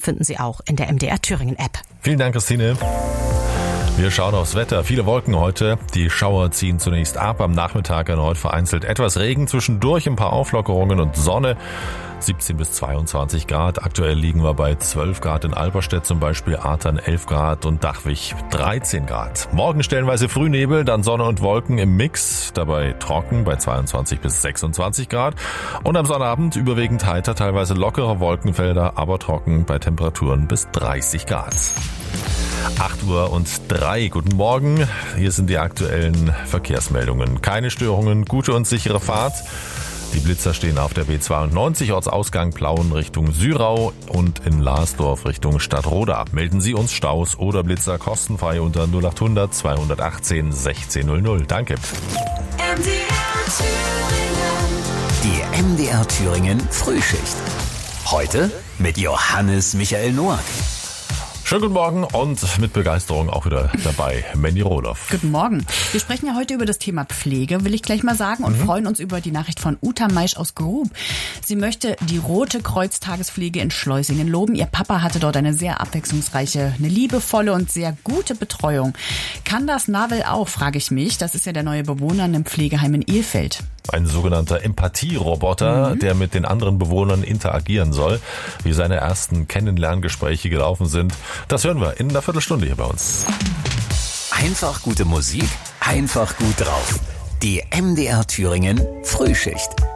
finden Sie auch in der MDR Thüringen App. Vielen Dank, Christine. Wir schauen aufs Wetter. Viele Wolken heute. Die Schauer ziehen zunächst ab. Am Nachmittag erneut vereinzelt etwas Regen. Zwischendurch ein paar Auflockerungen und Sonne. 17 bis 22 Grad. Aktuell liegen wir bei 12 Grad in Alberstedt zum Beispiel, Artern 11 Grad und Dachwig 13 Grad. Morgen stellenweise Frühnebel, dann Sonne und Wolken im Mix. Dabei trocken bei 22 bis 26 Grad. Und am Sonnabend überwiegend heiter, teilweise lockere Wolkenfelder, aber trocken bei Temperaturen bis 30 Grad. 8:03 Uhr. Guten Morgen. Hier sind die aktuellen Verkehrsmeldungen. Keine Störungen, gute und sichere Fahrt. Die Blitzer stehen auf der B92, Ortsausgang Plauen Richtung Syrau und in Larsdorf Richtung Stadtroda. Melden Sie uns Staus oder Blitzer kostenfrei unter 0800 218 1600. Danke. Die MDR Thüringen Frühschicht. Heute mit Johannes Michael Noack. Schönen guten Morgen und mit Begeisterung auch wieder dabei, Mandy Rohloff. Guten Morgen. Wir sprechen ja heute über das Thema Pflege, will ich gleich mal sagen, und freuen uns über die Nachricht von Uta Meisch aus Grub. Sie möchte die Rote Kreuz Tagespflege in Schleusingen loben. Ihr Papa hatte dort eine sehr abwechslungsreiche, eine liebevolle und sehr gute Betreuung. Kann das Navel auch, frage ich mich. Das ist ja der neue Bewohner in einem Pflegeheim in Ilfeld. Ein sogenannter Empathie-Roboter, der mit den anderen Bewohnern interagieren soll. Wie seine ersten Kennenlerngespräche gelaufen sind, das hören wir in einer Viertelstunde hier bei uns. Einfach gute Musik, einfach gut drauf. Die MDR Thüringen Frühschicht.